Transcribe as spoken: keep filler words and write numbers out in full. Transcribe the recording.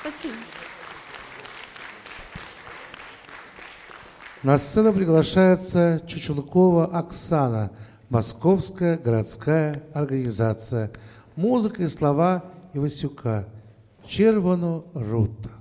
Спасибо. На сцену приглашается Чучункова Оксана, Московская городская организация. Музыка и слова Ивасюка. Червоно рута.